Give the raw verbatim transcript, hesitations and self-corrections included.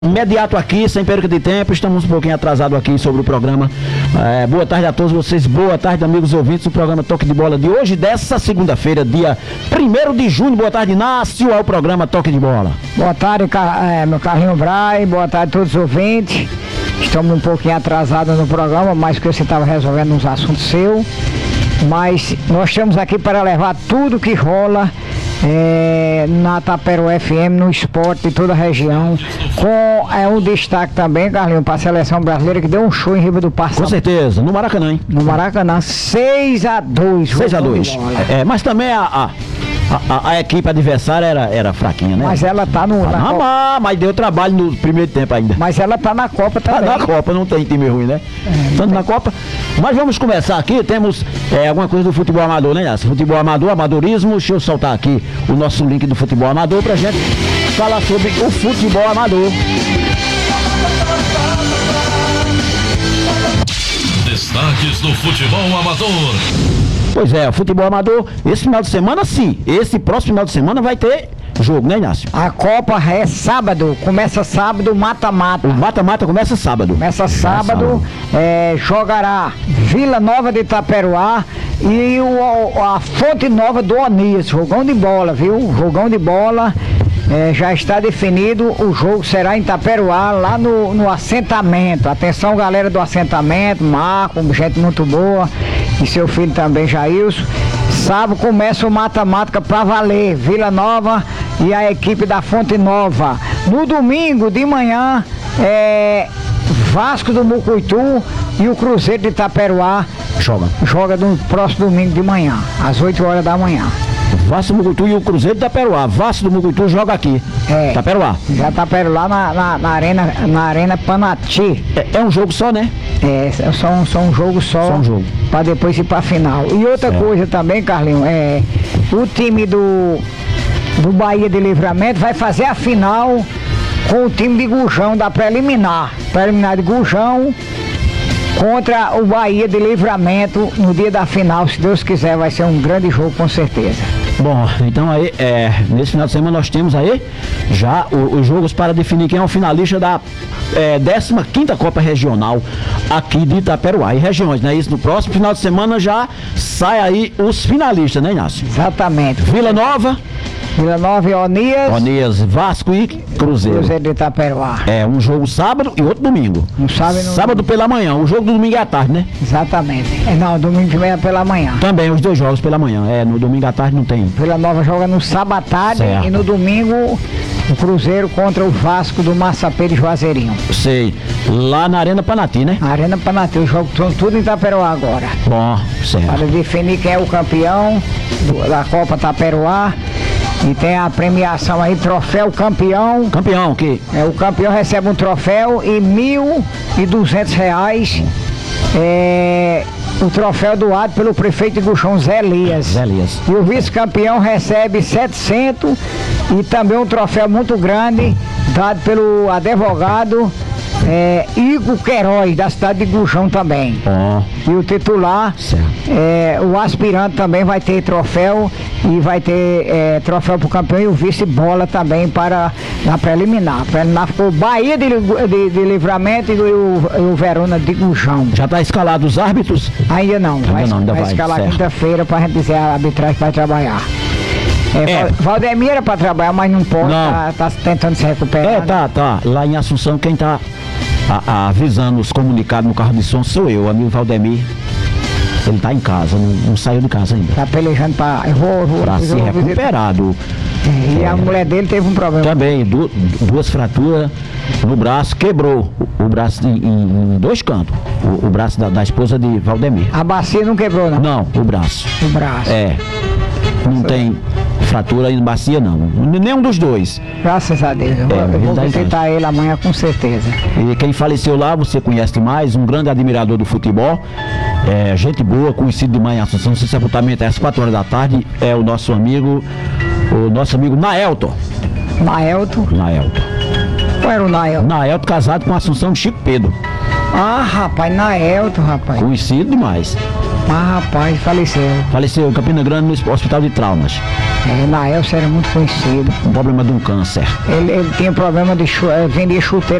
Imediato aqui, sem perda de tempo, estamos um pouquinho atrasados aqui sobre o programa. É, boa tarde a todos vocês, boa tarde, amigos ouvintes do programa Toque de Bola de hoje, dessa segunda-feira, dia primeiro de junho. Boa tarde, Inácio, ao programa Toque de Bola. Boa tarde, é, meu Carlinho Braz, boa tarde a todos os ouvintes. Estamos um pouquinho atrasados no programa, mas que você estava resolvendo uns assuntos seus. Mas nós estamos aqui para levar tudo que rola É, na Taperoá F M, no esporte de toda a região, com é, um destaque também, Carlinhos, para a seleção brasileira que deu um show em Riba do Passado. Com certeza, no Maracanã, hein? No Maracanã, seis a dois. seis a dois. É, mas também a, a, a, a equipe adversária era, era fraquinha, né? Mas ela tá no. Ah, na não, Copa. Mas deu trabalho no primeiro tempo ainda. Mas ela tá na Copa também. Tá na Copa, não tem time ruim, né? É, Tanto na Copa. Mas vamos começar aqui, temos é, alguma coisa do futebol amador, né, Yassi? Futebol amador, amadorismo. Deixa eu soltar aqui o nosso link do futebol amador pra gente falar sobre o futebol amador. Destaques do futebol amador. Pois é, o futebol amador, esse final de semana sim, esse próximo final de semana vai ter jogo, né, Inácio? A Copa é sábado, começa sábado, mata-mata. O mata-mata começa sábado. Começa sábado, é, jogará Vila Nova de Itaperoá e o, a Fonte Nova do Onias, jogão de bola, viu? Jogão de bola. É, já está definido, o jogo será em Itaperoá, lá no, no assentamento. Atenção, galera do assentamento, Marco, gente muito boa, e seu filho também, Jailson. Sábado começa o mata-mata pra valer, Vila Nova e a equipe da Fonte Nova. No domingo de manhã, é, Vasco do Mucuitu e o Cruzeiro de Itaperoá joga. Joga no próximo domingo de manhã, às oito horas da manhã. Vasco do Mucuitu e o Cruzeiro de Itaperoá. Vasco do Mucuitu joga aqui. É. Itaperoá. Já Itaperoá na, na, na, arena, na Arena Panati. É, é um jogo só, né? É, só um, só um jogo só. Só um jogo. Pra depois ir pra final. E outra certo. coisa também, Carlinhos, é o time do, do Bahia de Livramento vai fazer a final com o time de Gujão da preliminar. Preliminar de Gujão contra o Bahia de Livramento no dia da final, se Deus quiser, vai ser um grande jogo com certeza. Bom, então aí, é, nesse final de semana nós temos aí já o, os jogos para definir quem é o finalista da é, décima quinta Copa Regional aqui de Itaperoá e regiões, né? Isso no próximo final de semana já sai aí os finalistas, né, Inácio? Exatamente. Vila Nova, Vila Nova e Onias. Onias, Vasco e Cruzeiro. Cruzeiro de Itaperoá. É, um jogo sábado e outro domingo. Um sábado e no Sábado domingo. pela manhã, o jogo do domingo é à tarde, né? Exatamente. É, não, domingo de manhã pela manhã. Também, os dois jogos pela manhã. É, no domingo à tarde não tem. Vila Nova joga no sábado à tarde certo. E no domingo o Cruzeiro contra o Vasco do Massapê de Juazeirinho. Sei. Lá na Arena Panati, né? A Arena Panati, os jogos estão tudo em Itaperoá agora. Bom, certo. Para definir quem é o campeão do, da Copa Itaperoá. E tem a premiação aí, troféu campeão. Campeão, que? É, o campeão recebe um troféu e mil e duzentos reais. É, o troféu doado pelo prefeito de Guxão, Zé Elias. Zé Elias. E o vice-campeão recebe setecentos e também um troféu muito grande dado pelo advogado é, Igor Queiroz, da cidade de Guxão também. Ó. E o titular, é, o aspirante também vai ter troféu e vai ter é, troféu para o campeão e o vice-bola também para na preliminar. A preliminar ficou Bahia de, de, de Livramento e o, e o Verona de Gujão. Já está escalado os árbitros? Ainda não, ainda vai, não, ainda vai, vai escalar certo. Quinta-feira para a gente dizer a arbitragem que vai trabalhar. É, É. Valdemir era para trabalhar, mas não pode, Não. tá, tá tentando se recuperar. É, tá, tá. Lá em Assunção, quem tá a, a, avisando os comunicados no carro de som sou eu, amigo Valdemir. Ele tá em casa, não, não saiu de casa ainda. Tá pelejando para. Eu vou, eu vou, Pra eu ser vou visitar. recuperado. E a mulher dele teve um problema. Também, du, duas fraturas no braço, quebrou o, o braço em, em, em dois cantos. O, o braço da, da esposa de Valdemir. A bacia não quebrou, não? Não, o braço. O braço. É. Não tem fratura em bacia, não. Nenhum dos dois. Graças a Deus. Eu, É, eu vou tá visitar ele amanhã com certeza. E quem faleceu lá, você conhece mais, um grande admirador do futebol. É, gente boa, conhecido demais em Assunção. Seu sepultamento é às quatro horas da tarde. É o nosso amigo, o nosso amigo Naelton. Naelton. Naelton. Qual era o Naelton? Naelton casado com Assunção de Chico Pedro. Ah, rapaz, Naelton, rapaz. Conhecido demais. Ah, rapaz, faleceu. Faleceu em Campina Grande no Hospital de Traumas. É, Naelton era muito conhecido. Um problema de um câncer. Ele, ele tinha problema de chu- vendia chuteira